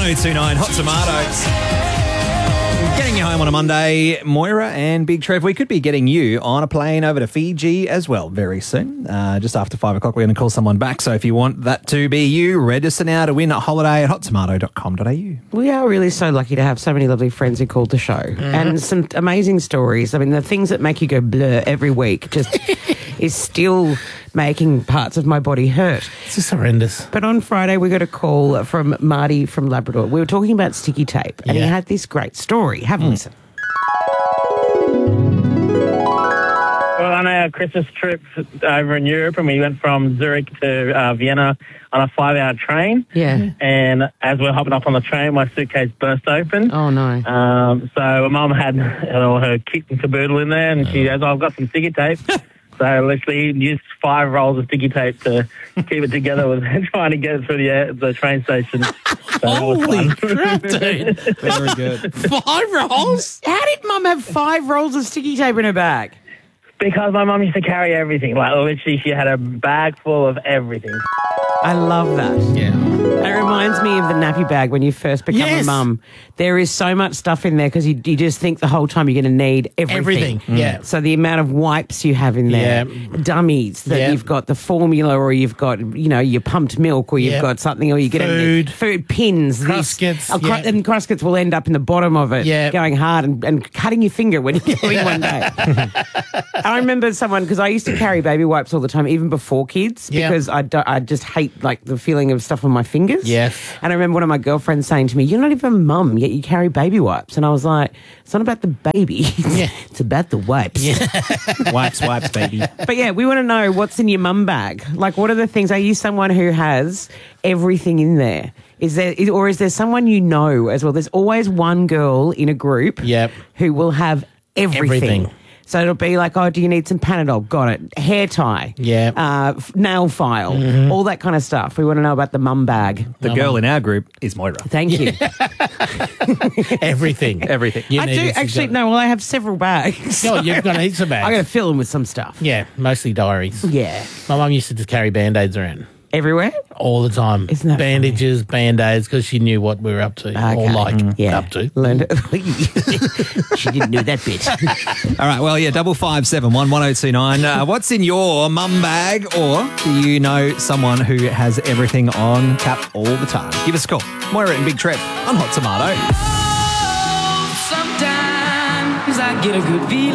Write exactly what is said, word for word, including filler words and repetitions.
oh two nine Hot Tomatoes. Getting you home on a Monday, Moira and Big Trev. We could be getting you on a plane over to Fiji as well very soon. Uh, just after five o'clock, we're going to call someone back. So if you want that to be you, register now to win a holiday at hot tomato dot com dot a u. We are really so lucky to have so many lovely friends who called the show mm-hmm. and some amazing stories. I mean, the things that make you go blur every week just is still making parts of my body hurt. It's just horrendous. But on Friday, we got a call from Marty from Labrador. We were talking about sticky tape, and yeah. he had this great story. Have a mm. listen. Well, on our Christmas trip over in Europe, and we went from Zurich to uh, Vienna on a five-hour train. Yeah. And as we're hopping up on the train, my suitcase burst open. Oh, no. Um, so my mum had all her kit and caboodle in there, and she goes, oh, I've got some sticky tape. So I literally used five rolls of sticky tape to keep it together with trying to get it through the air, the train station. So Holy crap, dude. Very good. Five rolls? How did Mum have five rolls of sticky tape in her bag? Because my mum used to carry everything. Like, literally, she had a bag full of everything. I love that. Yeah. It reminds me of the nappy bag when you first become Yes. a mum. There is so much stuff in there because you, you just think the whole time you're going to need everything. Everything, mm. yeah. So the amount of wipes you have in there, Yeah. dummies, that Yeah. you've got the formula or you've got, you know, your pumped milk or you've Yeah. got something or you get Food. food pins. this- Crustkits, oh, cru- yeah. And crustkits will end up in the bottom of it, Yeah. going hard and, and cutting your finger when you're going one day. I remember someone, because I used to carry baby wipes all the time, even before kids, Yeah. because I, do, I just hate like the feeling of stuff on my fingers. Yes. And I remember one of my girlfriends saying to me, you're not even a mum, yet you carry baby wipes. And I was like, it's not about the baby. Yeah. It's about the wipes. Wipes, wipes, baby. But yeah, we want to know what's in your mum bag. Like, what are the things? Are you someone who has everything in there? Is there, is, or is there someone you know as well? There's always one girl in a group Yep. who will have everything. Everything. So it'll be like, oh, do you need some Panadol? Got it. Hair tie. Yeah. Uh, f- nail file. Mm-hmm. All that kind of stuff. We want to know about the mum bag. The girl in our group is Moira. Thank you. Everything. Everything. You I need do this, actually, you've no, well, I have several bags. got- Oh, you've got heaps of bags. I got to fill them with some stuff. Yeah, mostly diaries. Yeah. My mum used to just carry Band-Aids around Everywhere? all the time. Isn't that Bandages, Band-Aids, because she knew what we were up to, or Okay. like Yeah. up to. Learned it. She didn't know that bit. All right, well, yeah, double five seven one one oh two nine. Uh, what's in your mum bag, or do you know someone who has everything on tap all the time? Give us a call. Moira and Big Trev on Hot Tomato. Sometimes I get a good feeling.